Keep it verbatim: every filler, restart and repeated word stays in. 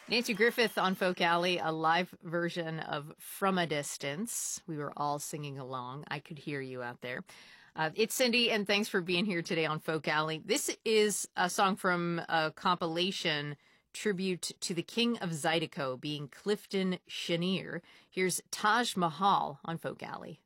Nancy Griffith on Folk Alley, a live version of From a Distance. We were all singing along. I could hear you out there. Uh, it's Cindy, and thanks for being here today on Folk Alley. This is a song from a compilation tribute to the King of Zydeco, being Clifton Chenier. Here's Taj Mahal on Folk Alley.